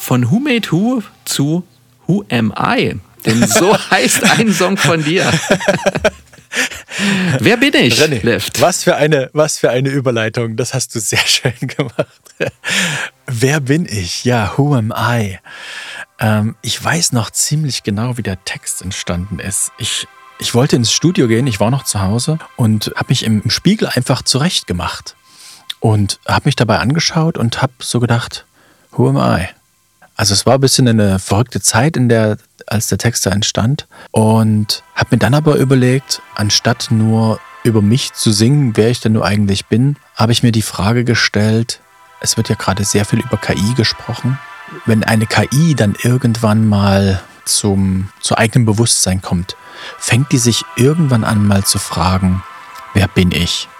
von Who Made Who zu Who Am I? Denn so heißt ein Song von dir. Wer bin ich, René, Lift? was für eine Überleitung. Das hast du sehr schön gemacht. Wer bin ich? Ja, Who am I? Ich weiß noch ziemlich genau, wie der Text entstanden ist. Ich wollte ins Studio gehen, ich war noch zu Hause und habe mich im Spiegel einfach zurechtgemacht. Und habe mich dabei angeschaut und habe so gedacht, Who am I? Also es war ein bisschen eine verrückte Zeit, als der Text da entstand. Und habe mir dann aber überlegt, anstatt nur über mich zu singen, wer ich denn nur eigentlich bin, habe ich mir die Frage gestellt, es wird ja gerade sehr viel über KI gesprochen. Wenn eine KI dann irgendwann mal zu eigenem Bewusstsein kommt, fängt die sich irgendwann an mal zu fragen, wer bin ich?